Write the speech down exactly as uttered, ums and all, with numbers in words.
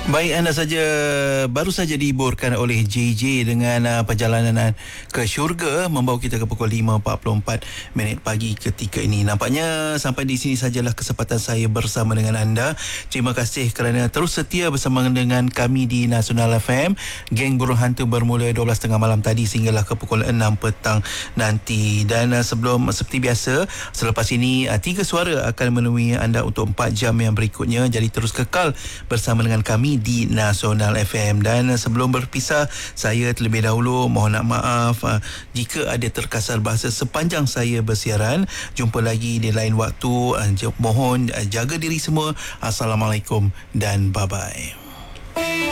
Baik, anda saja baru saja dihiburkan oleh J J dengan uh, perjalanan ke syurga membawa kita ke pukul lima empat puluh empat minit pagi ketika ini. Nampaknya sampai di sini sajalah kesempatan saya bersama dengan anda. Terima kasih kerana terus setia bersama dengan kami di Nasional F M. Geng Burung Hantu bermula dua belas tiga puluh malam tadi sehinggalah ke pukul enam petang nanti. Dan uh, sebelum seperti biasa, selepas ini uh, tiga suara akan menemui anda untuk empat jam yang berikutnya. Jadi terus kekal bersama dengan kami di Nasional F M. Dan sebelum berpisah, saya terlebih dahulu mohon maaf uh, jika ada terkasar bahasa sepanjang saya bersiaran. Jumpa lagi di lain waktu. Uh, mohon uh, jaga diri semua. Assalamualaikum dan bye-bye.